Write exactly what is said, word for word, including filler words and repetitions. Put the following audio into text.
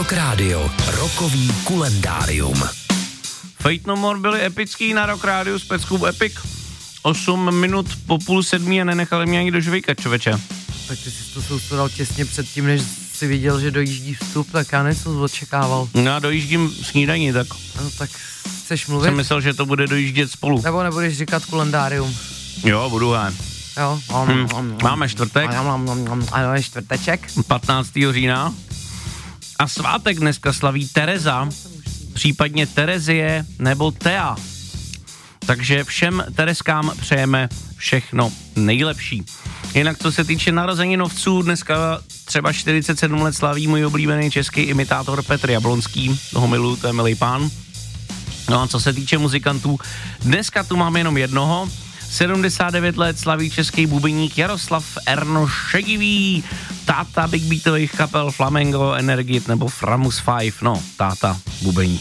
Rock Radio, rokový kulendárium. Fate No More byli epický na Rock Radio s peckou Epic. osm minut po půl sedmí a nenechali mě ani do žvejka, čověče. Tak ty jsi to soustředal těsně předtím, než jsi viděl, že dojíždí vstup, tak já nejsem očekával. No já dojíždím snídaní, tak... No tak chceš mluvit? Jsem myslel, že to bude dojíždět spolu. Nebo nebudeš říkat kulendárium? Jo, budu há. Jo. Hmm. Máme čtvrtek. Ano, je čtvrteček. patnáctého října. A svátek dneska slaví Tereza, případně Terezie nebo Tea. Takže všem Tereskám přejeme všechno nejlepší. Jinak co se týče narozeninovců, dneska třeba čtyřicet sedm let slaví můj oblíbený český imitátor Petr Jablonský, toho miluju, to je milý pán. No a co se týče muzikantů, dneska tu máme jenom jednoho, sedmdesát devět let slaví český bubeník Jaroslav Erno Šedivý, táta big beatových kapel Flamengo, Energit nebo Framus Five, no táta bubeník.